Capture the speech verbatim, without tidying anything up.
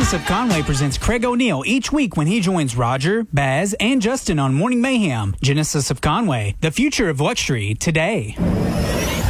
Genesis of Conway presents Craig O'Neill each week when he joins Roger, Baz, and Justin on Morning Mayhem. Genesis of Conway, the future of luxury today.